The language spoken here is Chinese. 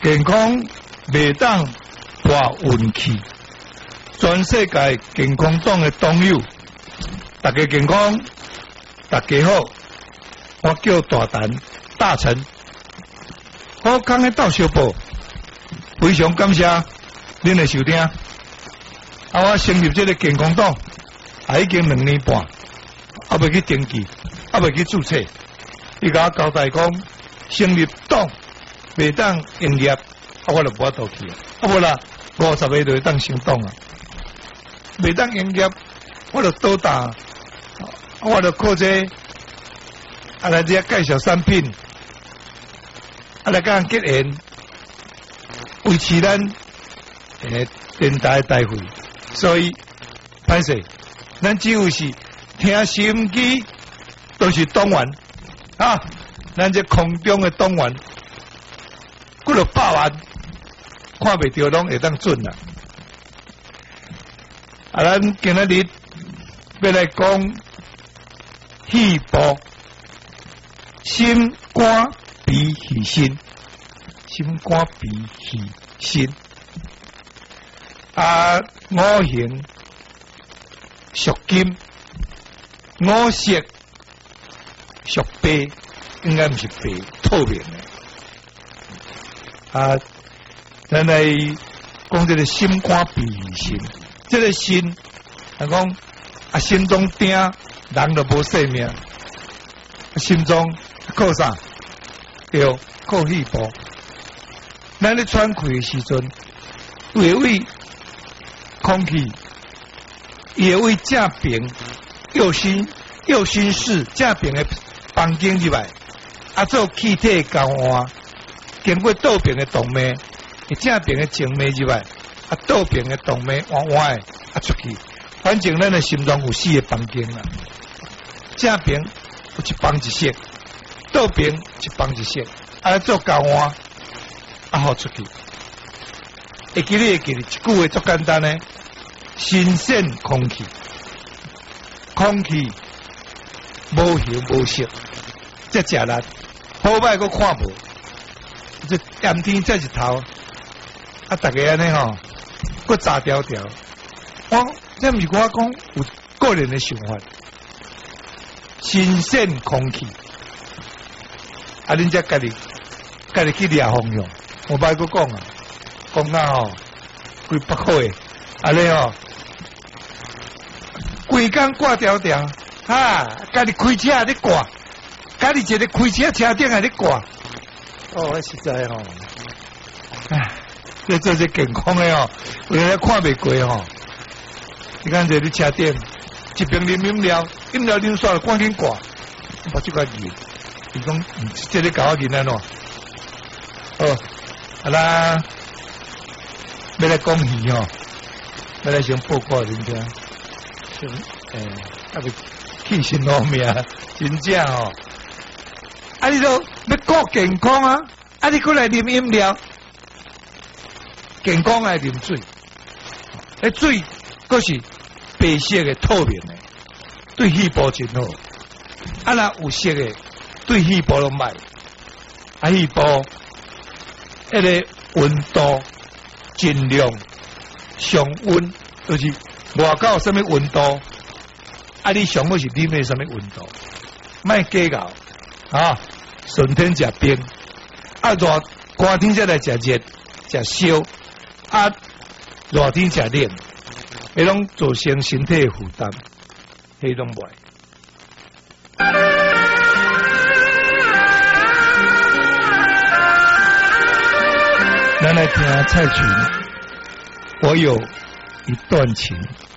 健康袂当博运气。全世界健康党的党友，大家健康，大家好。我叫大陈，好康的到小报，非常感谢恁的收听。我成立这个健康党，已經2年半，未去登記，未去注冊。伊甲我交代講，成立黨袂當營業，我就無法度去。無啦，50個就會當成黨啊。袂當營業，我就倒打，我就靠這來這介紹產品，來甲人結緣，維持咱電台的台費。所以，歹勢，咱只有是聽收音機，都是黨員啊！咱這空中的黨員，幾落100萬，看袂到攏會當準啦。咱今仔日要來講肺部、心肝脾肺腎，心肝脾肺腎。五行属金，五色属白，应该不是白，透明的。咱来讲这个心肝脾肾，这个心，讲心中定，人就无生命。心中靠啥？对，靠肺部。咱咧喘气的时阵，为空气也为正平右心室正平的房间入来，做气体交换，经过倒平的动脉，正平的静脉入来，倒平的动脉弯弯的出去。反正咱的心脏有4个房间啦，正平有一房一室，倒平一房一室，做交换，好出去。会记一句话足简单呢。新鲜空气，空气无形无色，这食力好歹阁看无，这炎天这日头，大家安尼吼，阁炸条条。这毋是我讲有个人的想法，新鲜空气，恁才家己去掠方向。我歹阁讲啊，讲吼，规北海的，安尼吼。规工挂条条，家己开车咧挂，家己一个开车车顶咧挂，实在吼，这做些健康的吼，有人看袂过吼。你看这咧车顶，一瓶啉饮料啉煞了，赶紧挂，把这个热，伊讲这咧搞我囡仔喏，好啦，要来讲戏吼，要来先报告人家。气神老命，真正哦！你都要顾健康啊！你过来啉饮料，健康爱啉水，水佫是白色的、透明的，对肺部真好。若有色的，对肺部拢歹。肺部迄个温度尽量上温，就是外口什么温度。你上好是啉的什么温度？莫计较顺天食冰，热寒天才来食热食烧，热天食冷，迄拢造成身体的负担，迄拢袂。咱来听蔡琴，我有一段情。